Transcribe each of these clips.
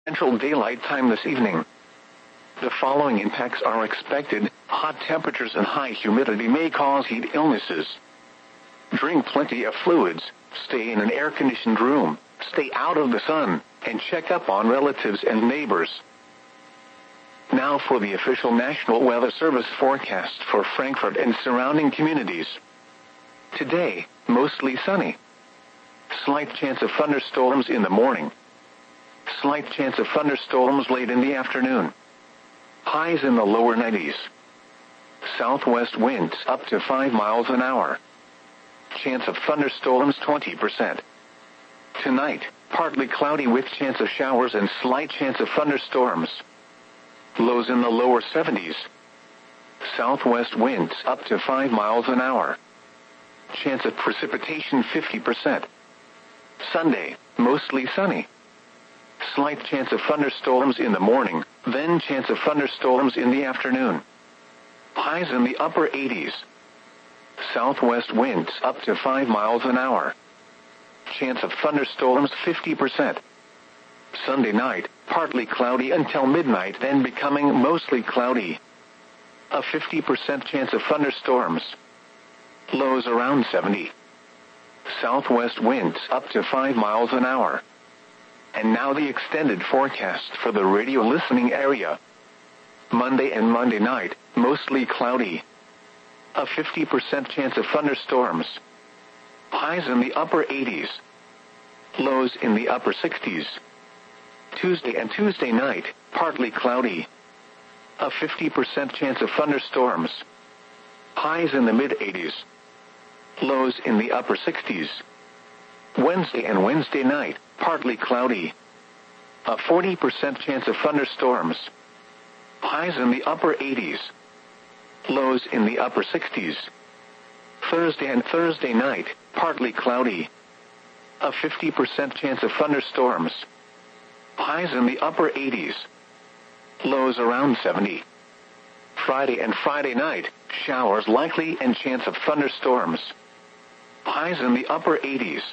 Central Daylight Time this evening. The following impacts are expected. Hot temperatures and high humidity may cause heat illnesses. Drink plenty of fluids, stay in an air-conditioned room, stay out of the sun, and check up on relatives and neighbors. Now for the official National Weather Service forecast for Frankfurt and surrounding communities. Today, mostly sunny. Slight chance of thunderstorms in the morning. Slight chance of thunderstorms late in the afternoon. Highs in the lower 90s. Southwest winds up to 5 miles an hour. Chance of thunderstorms 20%. Tonight, partly cloudy with chance of showers and slight chance of thunderstorms. Lows in the lower 70s. Southwest winds up to 5 miles an hour. Chance of precipitation 50%. Sunday, mostly sunny. Slight chance of thunderstorms in the morning, then chance of thunderstorms in the afternoon. Highs in the upper 80s. Southwest winds up to 5 miles an hour. Chance of thunderstorms 50%. Sunday night, partly cloudy until midnight, then becoming mostly cloudy. A 50% chance of thunderstorms. Lows around 70. Southwest winds up to 5 miles an hour. And now the extended forecast for the radio listening area. Monday and Monday night, mostly cloudy. A 50% chance of thunderstorms. Highs in the upper 80s. Lows in the upper 60s. Tuesday and Tuesday night, partly cloudy. A 50% chance of thunderstorms. Highs in the mid-80s. Lows in the upper 60s. Wednesday and Wednesday night, partly cloudy. A 40% chance of thunderstorms. Highs in the upper 80s. Lows in the upper 60s. Thursday and Thursday night, partly cloudy. A 50% chance of thunderstorms. Highs in the upper 80s. Lows around 70. Friday and Friday night, showers likely and chance of thunderstorms. Highs in the upper 80s.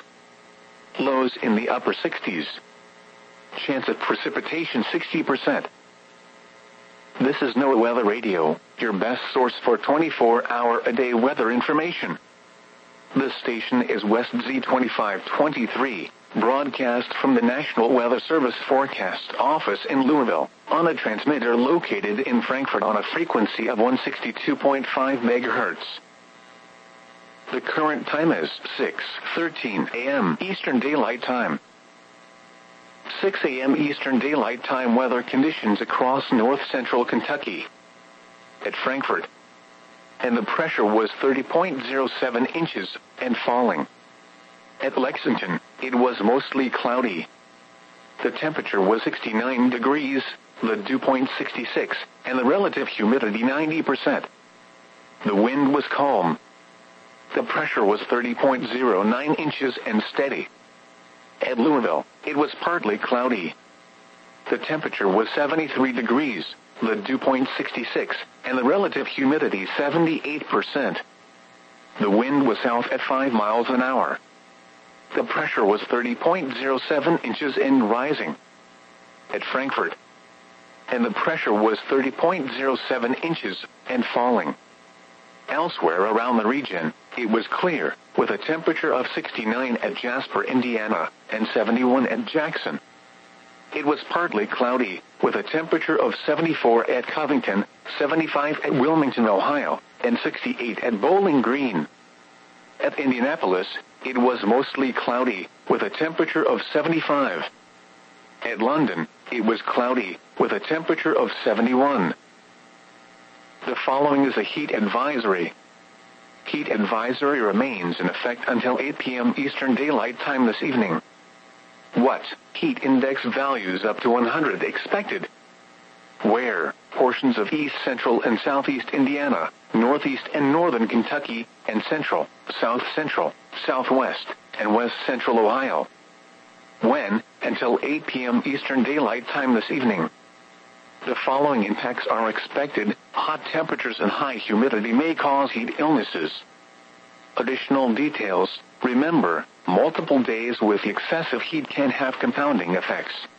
Lows in the upper 60s. Chance of precipitation 60%. This is NOAA Weather Radio, your best source for 24-hour-a-day weather information. This station is West Z2523, broadcast from the National Weather Service Forecast Office in Louisville, on a transmitter located in Frankfurt on a frequency of 162.5 MHz. The current time is 6:13 a.m. Eastern Daylight Time. 6 a.m. Eastern Daylight Time weather conditions across north-central Kentucky. At Frankfurt. And the pressure was 30.07 inches, and falling. At Lexington, it was mostly cloudy. The temperature was 69 degrees, the dew point 66, and the relative humidity 90%. The wind was calm. The pressure was 30.09 inches and steady. At Louisville, it was partly cloudy. The temperature was 73 degrees, the dew point 66, and the relative humidity 78%. The wind was south at 5 miles an hour. The pressure was 30.07 inches and rising. At Frankfurt. And the pressure was 30.07 inches and falling. Elsewhere around the region, it was clear, with a temperature of 69 at Jasper, Indiana, and 71 at Jackson. It was partly cloudy, with a temperature of 74 at Covington, 75 at Wilmington, Ohio, and 68 at Bowling Green. At Indianapolis, it was mostly cloudy, with a temperature of 75. At London, it was cloudy, with a temperature of 71. The following is a heat advisory. Heat advisory remains in effect until 8 p.m. Eastern Daylight Time this evening. What? Heat index values up to 100 expected. Where? Portions of east central and southeast Indiana, northeast and northern Kentucky, and central, south central, southwest, and west central Ohio. When? Until 8 p.m. Eastern Daylight Time this evening. The following impacts are expected. Hot temperatures and high humidity may cause heat illnesses. Additional details. Remember, multiple days with excessive heat can have compounding effects.